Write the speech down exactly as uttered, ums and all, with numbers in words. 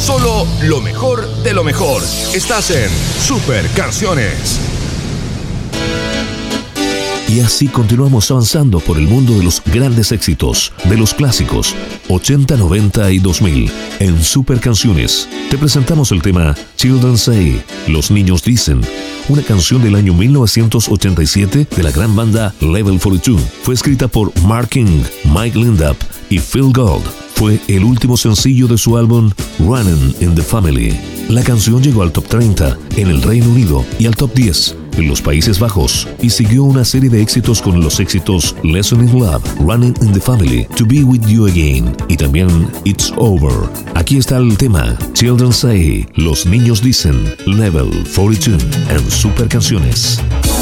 Solo lo mejor de lo mejor. Estás en Super Canciones. Y así continuamos avanzando por el mundo de los grandes éxitos, de los clásicos, ochenta, noventa y dos mil. En Super Canciones te presentamos el tema Children Say, Los Niños Dicen, una canción del año mil novecientos ochenta y siete de la gran banda Level cuarenta y dos. Fue escrita por Mark King, Mike Lindup y Phil Gold. Fue el último sencillo de su álbum Running in the Family. La canción llegó al top treinta en el Reino Unido y al top diez en los Países Bajos, y siguió una serie de éxitos con los éxitos Lesson in Love, Running in the Family, To Be With You Again y también It's Over. Aquí está el tema Children Say, Los Niños Dicen, Level cuarenta y dos en Super Canciones.